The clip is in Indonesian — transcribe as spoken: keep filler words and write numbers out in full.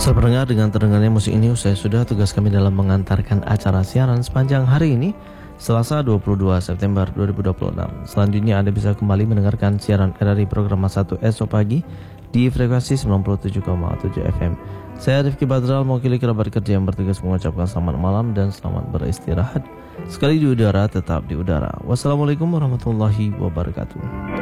Sahabat pendengar, dengan terdengarnya musik ini usai sudah tugas kami dalam mengantarkan acara siaran sepanjang hari ini, Selasa dua puluh dua September dua ribu dua puluh enam. Selanjutnya Anda bisa kembali mendengarkan siaran R R I program satu esok pagi di frekuensi sembilan puluh tujuh koma tujuh F M. Saya Rifki Badral, mewakili kerabat kerja yang bertugas mengucapkan selamat malam dan selamat beristirahat. Sekali di udara, tetap di udara. Wassalamualaikum warahmatullahi wabarakatuh.